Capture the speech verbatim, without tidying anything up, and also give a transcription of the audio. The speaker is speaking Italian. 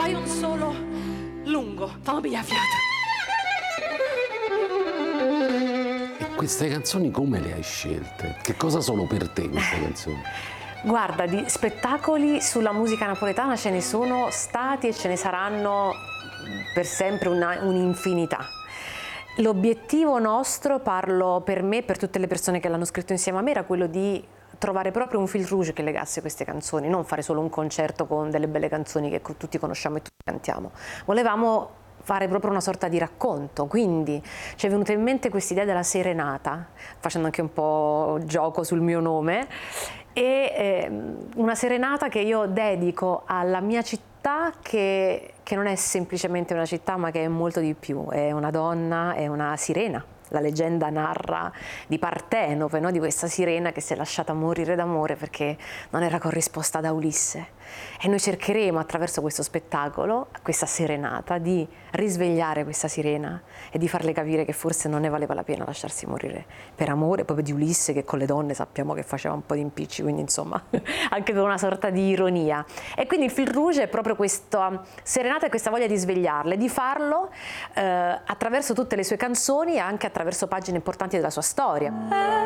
fai un solo lungo, fammi pigliare fiato. E queste canzoni come le hai scelte? Che cosa sono per te queste canzoni? Guarda, di spettacoli sulla musica napoletana ce ne sono stati e ce ne saranno per sempre un'infinità. L'obiettivo nostro, parlo per me e per tutte le persone che l'hanno scritto insieme a me, era quello di trovare proprio un fil rouge che legasse queste canzoni, non fare solo un concerto con delle belle canzoni che tutti conosciamo e tutti cantiamo. Volevamo fare proprio una sorta di racconto, quindi ci è venuta in mente questa idea della serenata, facendo anche un po' gioco sul mio nome, e eh, una serenata che io dedico alla mia città che, che non è semplicemente una città ma che è molto di più, è una donna, è una sirena. La leggenda narra di Partenope, no? Di questa sirena che si è lasciata morire d'amore perché non era corrisposta da Ulisse. E noi cercheremo attraverso questo spettacolo, questa serenata, di risvegliare questa sirena e di farle capire che forse non ne valeva la pena lasciarsi morire per amore proprio di Ulisse, che con le donne sappiamo che faceva un po' di impicci, quindi insomma anche per una sorta di ironia. E quindi il fil rouge è proprio questa serenata e questa voglia di svegliarle, di farlo eh, attraverso tutte le sue canzoni e anche attraverso pagine importanti della sua storia.